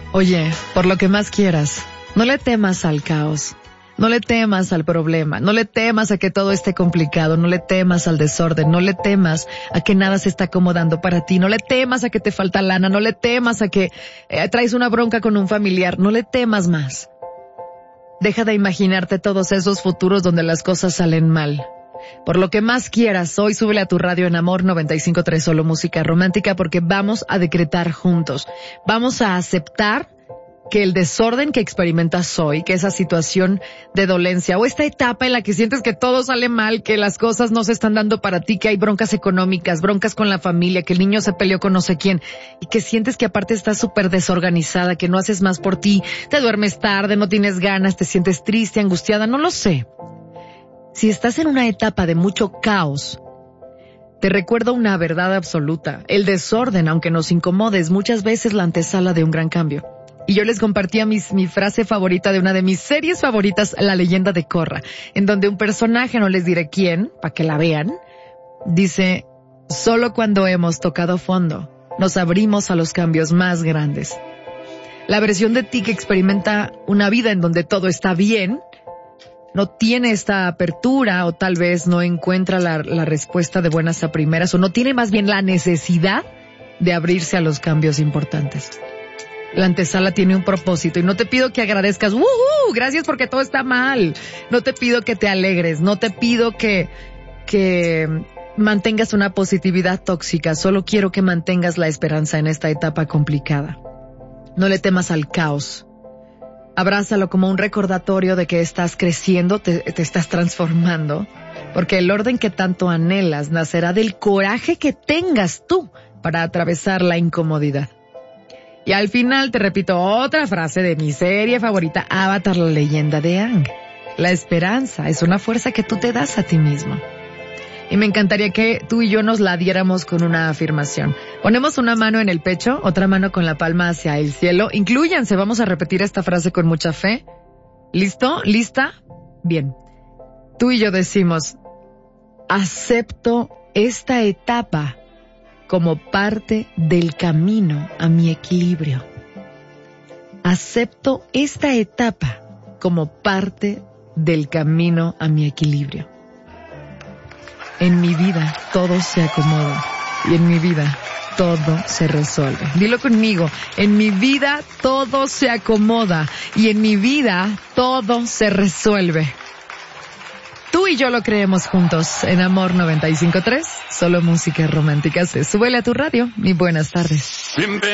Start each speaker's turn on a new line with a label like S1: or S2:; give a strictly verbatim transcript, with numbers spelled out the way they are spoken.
S1: Oye, por lo que más quieras, no le temas al caos. No le temas al problema, no le temas a que todo esté complicado, no le temas al desorden, no le temas a que nada se está acomodando para ti, no le temas a que te falta lana, no le temas a que eh, traes una bronca con un familiar, no le temas más. Deja de imaginarte todos esos futuros donde las cosas salen mal. Por lo que más quieras, hoy súbele a tu radio en Amor noventa y cinco punto tres, solo música romántica, porque vamos a decretar juntos. Vamos a aceptar que el desorden que experimentas hoy, que esa situación de dolencia o esta etapa en la que sientes que todo sale mal, que las cosas no se están dando para ti, que hay broncas económicas, broncas con la familia, que el niño se peleó con no sé quién y que sientes que aparte estás súper desorganizada, que no haces más por ti, te duermes tarde, no tienes ganas, te sientes triste, angustiada, no lo sé. Si estás en una etapa de mucho caos, te recuerdo una verdad absoluta. El desorden, aunque nos incomode, es muchas veces la antesala de un gran cambio. Y yo les compartía mis, mi frase favorita de una de mis series favoritas, La leyenda de Korra, en donde un personaje, no les diré quién, para que la vean, dice, solo cuando hemos tocado fondo, nos abrimos a los cambios más grandes. La versión de ti que experimenta una vida en donde todo está bien, no tiene esta apertura o tal vez no encuentra la, la respuesta de buenas a primeras o no tiene más bien la necesidad de abrirse a los cambios importantes. La antesala tiene un propósito y no te pido que agradezcas, ¡uh! Gracias porque todo está mal. No te pido que te alegres, no te pido que, que mantengas una positividad tóxica, solo quiero que mantengas la esperanza en esta etapa complicada. No le temas al caos. Abrázalo como un recordatorio de que estás creciendo, te, te estás transformando, porque el orden que tanto anhelas nacerá del coraje que tengas tú para atravesar la incomodidad. Y al final te repito otra frase de mi serie favorita, Avatar, la leyenda de Aang. La esperanza es una fuerza que tú te das a ti mismo. Y me encantaría que tú y yo nos la diéramos con una afirmación. Ponemos una mano en el pecho, otra mano con la palma hacia el cielo. Inclúyanse, vamos a repetir esta frase con mucha fe. ¿Listo? ¿Lista? Bien. Tú y yo decimos, acepto esta etapa como parte del camino a mi equilibrio. Acepto esta etapa como parte del camino a mi equilibrio. En mi vida todo se acomoda y en mi vida todo se resuelve. Dilo conmigo, en mi vida todo se acomoda y en mi vida todo se resuelve. Tú y yo lo creemos juntos en Amor noventa y cinco punto tres, solo música romántica. Súbele a tu radio y buenas tardes.